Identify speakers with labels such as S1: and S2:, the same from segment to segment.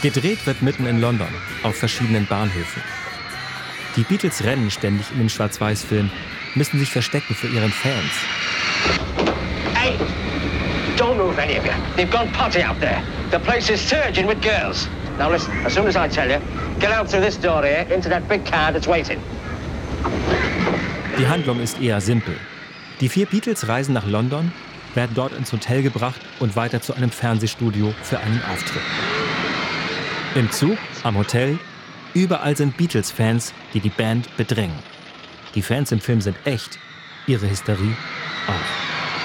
S1: Gedreht wird mitten in London, auf verschiedenen Bahnhöfen. Die Beatles rennen ständig in dem Schwarz-Weiß-Film, müssen sich verstecken vor ihren Fans.
S2: Hey, don't move any of you. They've gone potty out there. The place is surging with girls. Now listen, as soon as I tell you, get out through this door here into that big car that's waiting.
S1: Die Handlung ist eher simpel. Die 4 Beatles reisen nach London, werden dort ins Hotel gebracht und weiter zu einem Fernsehstudio für einen Auftritt. Im Zug, am Hotel, überall sind Beatles-Fans, die die Band bedrängen. Die Fans im Film sind echt, ihre Hysterie auch.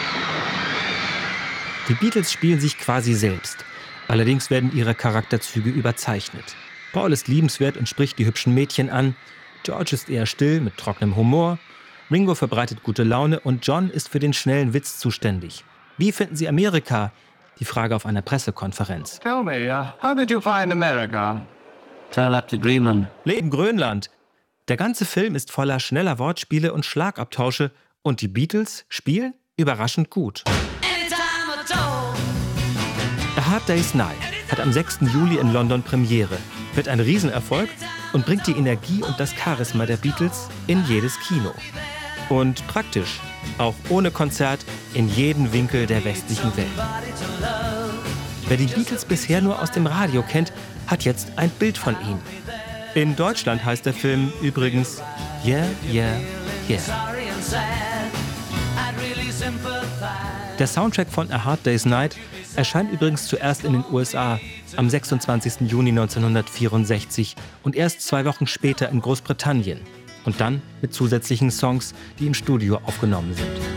S1: Die Beatles spielen sich quasi selbst. Allerdings werden ihre Charakterzüge überzeichnet. Paul ist liebenswert und spricht die hübschen Mädchen an. George ist eher still, mit trockenem Humor. Ringo verbreitet gute Laune und John ist für den schnellen Witz zuständig. Wie finden Sie Amerika? Die Frage auf einer Pressekonferenz.
S3: Tell me, how did you find America? Turn up to Greenland.
S1: Leben Grönland. Der ganze Film ist voller schneller Wortspiele und Schlagabtausche und die Beatles spielen überraschend gut. A Hard Day's Night hat am 6. Juli in London Premiere, wird ein Riesenerfolg und bringt die Energie und das Charisma der Beatles in jedes Kino. Und praktisch, auch ohne Konzert, in jeden Winkel der westlichen Welt. Wer die Beatles bisher nur aus dem Radio kennt, hat jetzt ein Bild von ihnen. In Deutschland heißt der Film übrigens Yeah, Yeah, Yeah. Der Soundtrack von A Hard Day's Night erscheint übrigens zuerst in den USA am 26. Juni 1964 und erst 2 Wochen später in Großbritannien. Und dann mit zusätzlichen Songs, die im Studio aufgenommen sind.